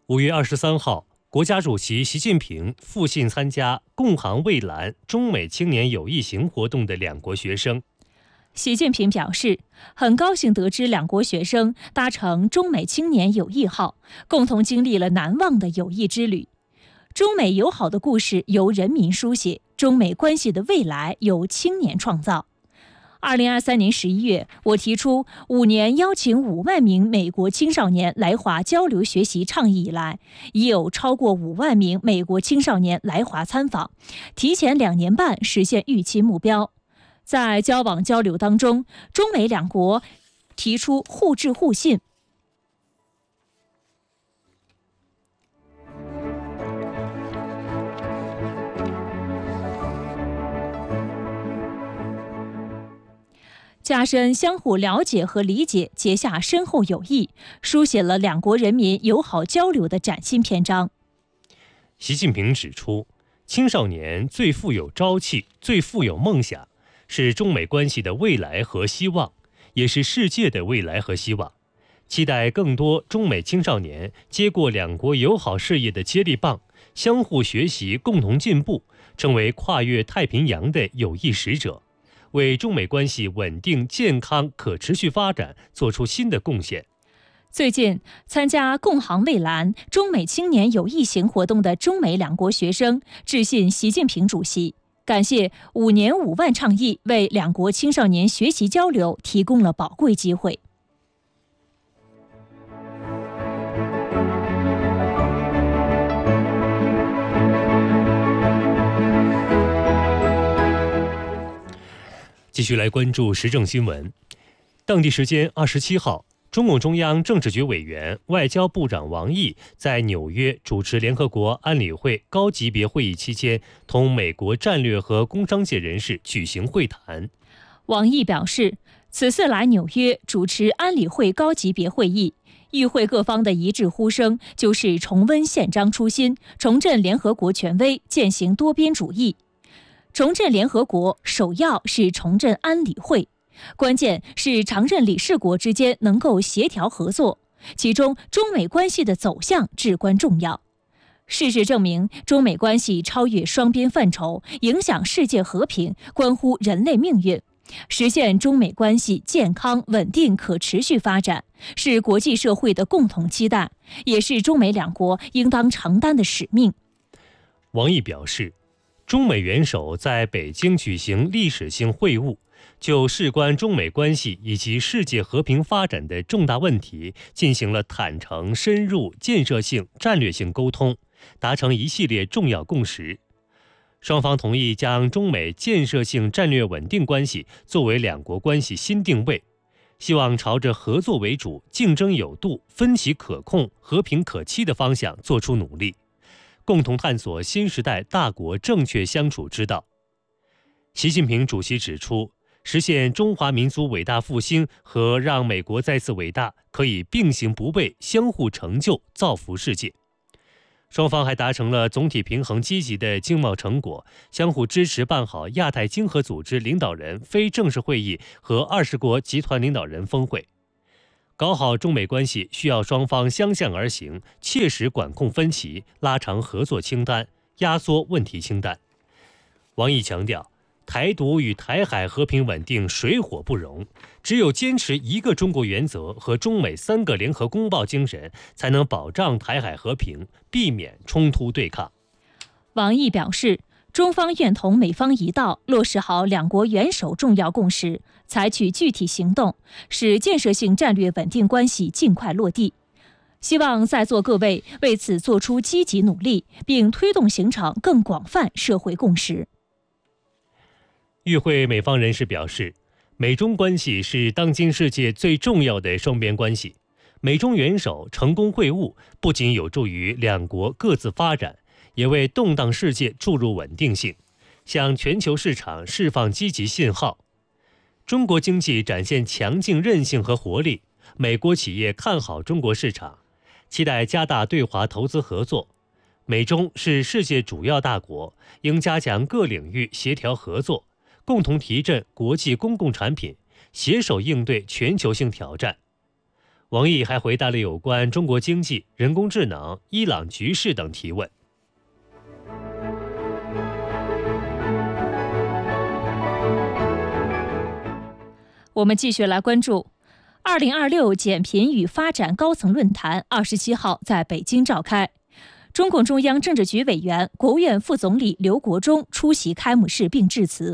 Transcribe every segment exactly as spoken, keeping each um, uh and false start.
五月二十三号，国家主席习近平复信参加共航蔚蓝中美青年友谊行活动的两国学生。 习近平表示，很高兴得知两国学生搭乘中美青年友谊号，共同经历了难忘的友谊之旅。中美友好的故事由人民书写，中美关系的未来由青年创造。二零二三年十一月，我提出五年邀请五万名美国青少年来华交流学习倡议以来，已有超过五万名美国青少年来华参访，提前两年半实现预期目标。在交往交流当中，中美两国提出互致互信。加深相互了解和理解，结下深厚友谊，书写了两国人民友好交流的崭新篇章。 习近平指出，青少年最富有朝气，最富有梦想，是中美关系的未来和希望，也是世界的未来和希望。期待更多中美青少年接过两国友好事业的接力棒，相互学习，共同进步，成为跨越太平洋的友谊使者，为中美关系稳定、健康、可持续发展做出新的贡献。 最近参加共航蔚蓝中美青年友谊行活动的中美两国学生致信习近平主席，感谢五年五万倡议为两国青少年学习交流提供了宝贵机会。 继续来关注时政新闻。当地时间二十七号，中共中央政治局委员、外交部长王毅在纽约主持联合国安理会高级别会议期间，同美国战略和工商界人士举行会谈。 王毅表示，此次来纽约主持安理会高级别会议，与会各方的一致呼声就是重温宪章初心，重振联合国权威，践行多边主义。重振联合国首要是重振安理会，关键是常任理事国之间能够协调合作，其中中美关系的走向至关重要。事实证明，中美关系超越双边范畴，影响世界和平，关乎人类命运。实现中美关系健康、稳定、可持续发展，是国际社会的共同期待，也是中美两国应当承担的使命。 王毅表示，中美元首在北京举行历史性会晤，就事关中美关系以及世界和平发展的重大问题进行了坦诚、深入、建设性、战略性沟通，达成一系列重要共识。双方同意将中美建设性战略稳定关系作为两国关系新定位，希望朝着合作为主、竞争有度、分歧可控、和平可期的方向做出努力，共同探索新时代大国正确相处之道。习近平主席指出，实现中华民族伟大复兴和让美国再次伟大可以并行不悖，相互成就，造福世界。双方还达成了总体平衡积极的经贸成果，相互支持办好亚太经合组织领导人非正式会议和二十国集团领导人峰会。搞好中美关系需要双方相向而行，切实管控分歧，拉长合作清单，压缩问题清单。王毅强调，台独与台海和平稳定水火不容，只有坚持一个中国原则和中美三个联合公报精神，才能保障台海和平，避免冲突对抗。 王毅表示，中方愿同美方一道，落实好两国元首重要共识，采取具体行动，使建设性战略稳定关系尽快落地。希望在座各位为此做出积极努力，并推动形成更广泛社会共识。 与会美方人士表示，美中关系是当今世界最重要的双边关系，美中元首成功会晤，不仅有助于两国各自发展，也为动荡世界注入稳定性，向全球市场释放积极信号。中国经济展现强劲韧性和活力，美国企业看好中国市场，期待加大对华投资合作。美中是世界主要大国，应加强各领域协调合作，共同提振国际公共产品，携手应对全球性挑战。 王毅还回答了有关中国经济、人工智能、伊朗局势等提问。 我们继续来关注二零二六减贫与发展高层论坛二十七号在北京召开，中共中央政治局委员、国务院副总理刘国中出席开幕式并致辞。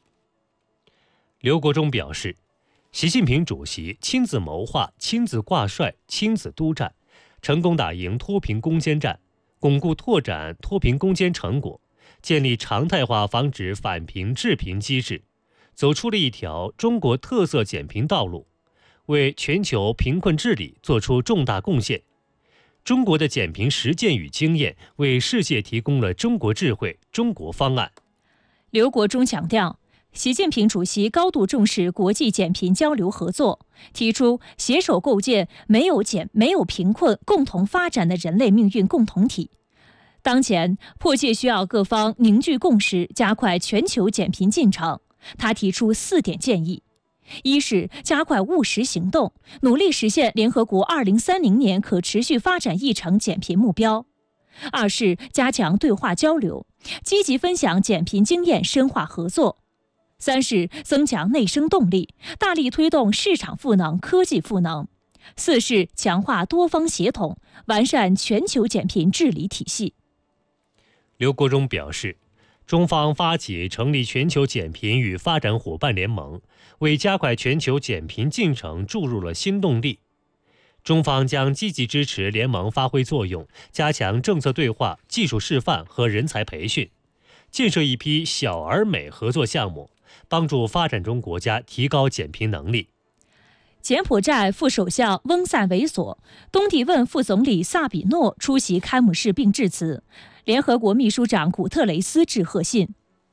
刘国中表示，习近平主席亲自谋划、亲自挂帅、亲自督战，成功打赢脱贫攻坚战，巩固拓展脱贫攻坚成果，建立常态化防止返贫致贫机制，走出了一条中国特色减贫道路，为全球贫困治理做出重大贡献。中国的减贫实践与经验为世界提供了中国智慧、中国方案。 刘国中强调，习近平主席高度重视国际减贫交流合作，提出携手构建没有减、没有贫困、共同发展的人类命运共同体。当前迫切需要各方凝聚共识，加快全球减贫进程。他提出四点建议：一是加快务实行动，努力实现联合国二零三零年可持续发展议程减贫目标；二是加强对话交流，积极分享减贫经验，深化合作；三是增强内生动力，大力推动市场赋能、科技赋能；四是强化多方协同，完善全球减贫治理体系。 刘国中表示，中方发起成立全球减贫与发展伙伴联盟，为加快全球减贫进程注入了新动力。中方将积极支持联盟发挥作用，加强政策对话、技术示范和人才培训，建设一批小而美合作项目，帮助发展中国家提高减贫能力。 柬埔寨副首相翁赛维索、东帝汶副总理萨比诺出席开幕式并致辞，联合国秘书长古特雷斯致贺信。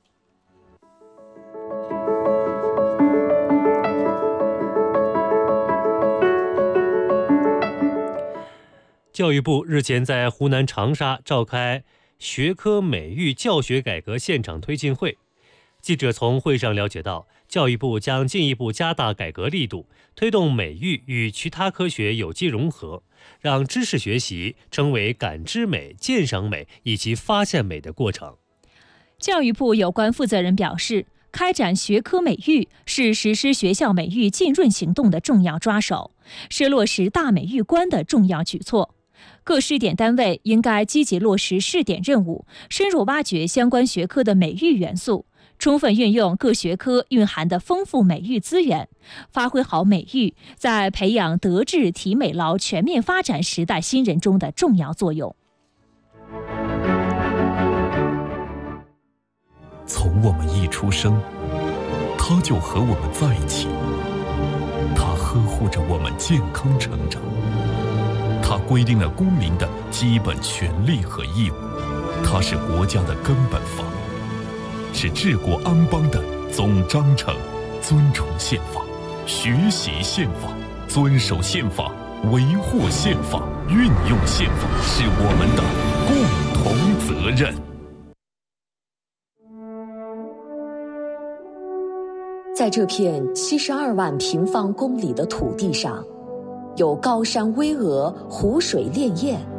教育部日前在湖南长沙召开学科美育教学改革现场推进会。记者从会上了解到，教育部将进一步加大改革力度，推动美育与其他科学有机融合，让知识学习成为感知美、鉴赏美以及发现美的过程。 教育部有关负责人表示，开展学科美育是实施学校美育浸润行动的重要抓手，是落实大美育观的重要举措。各试点单位应该积极落实试点任务，深入挖掘相关学科的美育元素，充分运用各学科蕴含的丰富美育资源，发挥好美育在培养德智体美劳全面发展时代新人中的重要作用。 从我们一出生，他就和我们在一起，他呵护着我们健康成长，他规定了公民的基本权利和义务，他是国家的根本法，是治国安邦的总章程。尊崇宪法，学习宪法，遵守宪法，维护宪法，运用宪法，是我们的共同责任。 在这片七十二万平方公里的土地上，有高山巍峨、湖水潋滟，